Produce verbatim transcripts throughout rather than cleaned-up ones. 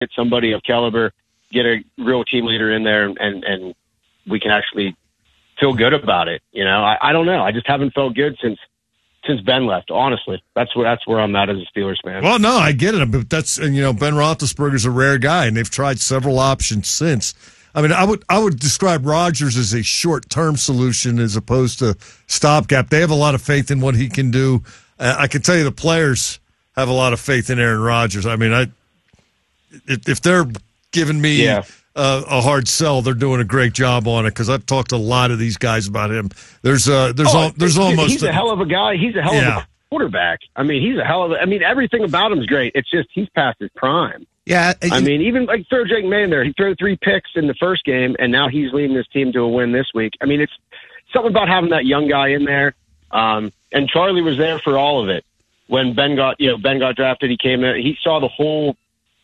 get somebody of caliber, get a real team leader in there, and, and we can actually feel good about it. You know, I, I don't know. I just haven't felt good since since Ben left. Honestly, that's where that's where I'm at as a Steelers fan. Well, no, I get it, but that's and you know Ben Roethlisberger's a rare guy, and they've tried several options since. I mean, I would I would describe Rodgers as a short term solution as opposed to stopgap. They have a lot of faith in what he can do. Uh, I can tell you the players have a lot of faith in Aaron Rodgers. I mean, I if, if they're giving me. Yeah. Uh, a hard sell. They're doing a great job on it because I've talked to a lot of these guys about him. There's uh, there's oh, al- there's almost he's a, a hell of a guy. He's a hell yeah. of a quarterback. I mean, he's a hell of a. I mean, everything about him is great. It's just he's past his prime. Yeah, I, I mean, even like throw Jake May in there. He threw three picks in the first game, and now he's leading this team to a win this week. I mean, it's something about having that young guy in there. Um, and Charlie was there for all of it when Ben got you know Ben got drafted. He came in. He saw the whole.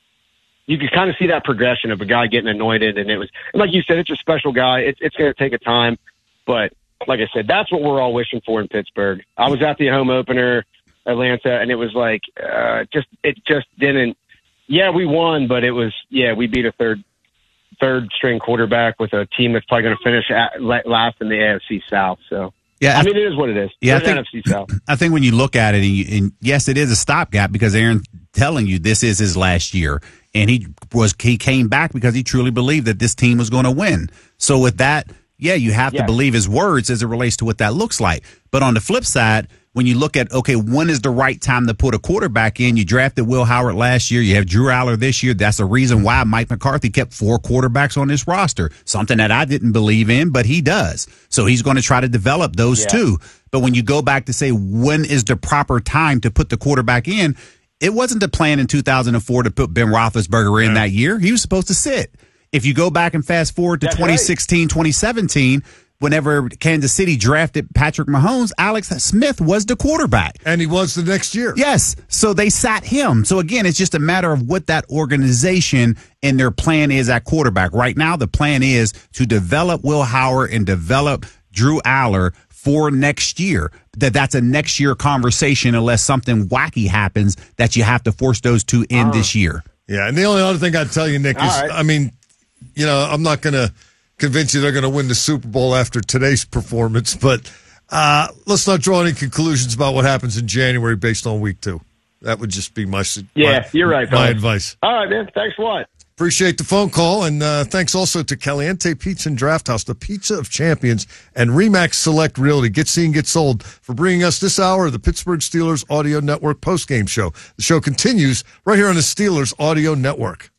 You could kind of see that progression of a guy getting anointed, and it was and like you said, it's a special guy. It's it's going to take a time, but like I said, that's what we're all wishing for in Pittsburgh. I was at the home opener, Atlanta, and it was like uh, just it just didn't. Yeah, we won, but it was yeah we beat a third third string quarterback with a team that's probably going to finish at, last in the A F C South. So. Yeah, I mean, it is what it is. Yeah, I think, think, N F C South. I think when you look at it, and, you, and yes, it is a stopgap because Aaron's telling you this is his last year, and he was he came back because he truly believed that this team was going to win. So with that, yeah, you have yeah. to believe his words as it relates to what that looks like. But on the flip side, when you look at, okay, when is the right time to put a quarterback in? You drafted Will Howard last year. You have Drew Aller this year. That's the reason why Mike McCarthy kept four quarterbacks on this roster, something that I didn't believe in, but he does. So he's going to try to develop those yeah. two. But when you go back to say, when is the proper time to put the quarterback in? It wasn't the plan in two thousand four to put Ben Roethlisberger in yeah. that year. He was supposed to sit. If you go back and fast forward to That's twenty sixteen, right. twenty seventeen, whenever Kansas City drafted Patrick Mahomes, Alex Smith was the quarterback. And he was the next year. Yes. So they sat him. So again, it's just a matter of what that organization and their plan is at quarterback. Right now, the plan is to develop Will Howard and develop Drew Aller for next year. That that's a next year conversation unless something wacky happens that you have to force those two in uh, this year. Yeah. And the only other thing I'd tell you, Nick, is, right. I mean, you know, I'm not going to convince you they're going to win the Super Bowl after today's performance, but uh, let's not draw any conclusions about what happens in January based on week two. That would just be my yeah. My, you're right. My fellas. advice. All right, man. Thanks a lot. Appreciate the phone call, and uh, thanks also to Caliente Pizza and Draft House, the pizza of champions, and Remax Select Realty. Get seen, get sold for bringing us this hour of the Pittsburgh Steelers Audio Network postgame show. The show continues right here on the Steelers Audio Network.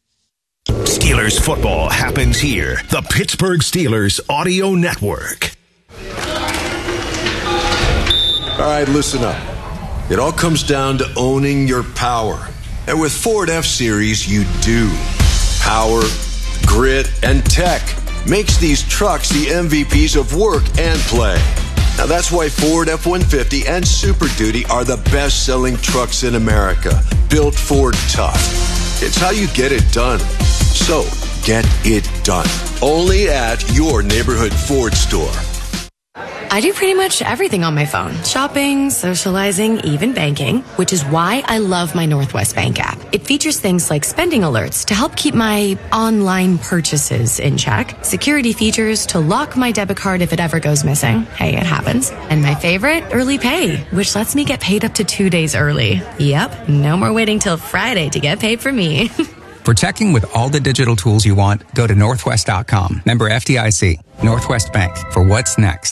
Steelers football happens here. The Pittsburgh Steelers Audio Network. All right, listen up. It all comes down to owning your power. And with Ford F-Series, you do. Power, grit, and tech makes these trucks the M V Ps of work and play. Now that's why Ford F one fifty and Super Duty are the best-selling trucks in America. Built Ford tough. It's how you get it done. So, get it done. Only at your neighborhood Ford store. I do pretty much everything on my phone. Shopping, socializing, even banking, which is why I love my Northwest Bank app. It features things like spending alerts to help keep my online purchases in check, security features to lock my debit card if it ever goes missing. Hey, it happens. And my favorite, early pay, which lets me get paid up to two days early. Yep, no more waiting till Friday to get paid for me. For checking with all the digital tools you want, go to northwest dot com. Member F D I C. Northwest Bank. For what's next.